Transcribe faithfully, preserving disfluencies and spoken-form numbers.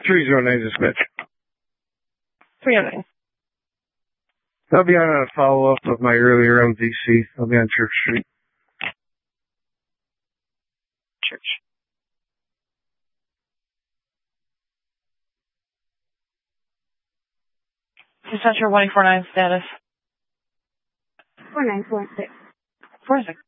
three zero nine dispatch. three oh nine. I'll be on a follow-up of my earlier M V C. I'll be on Church Street. Church. Dispatcher one eight four nine status. four nine four six. four six.